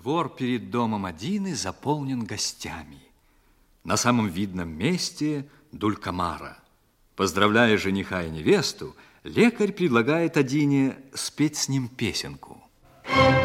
Двор перед домом Адины заполнен гостями. На самом видном месте Дулькамара. Поздравляя жениха и невесту, лекарь предлагает Адине спеть с ним песенку.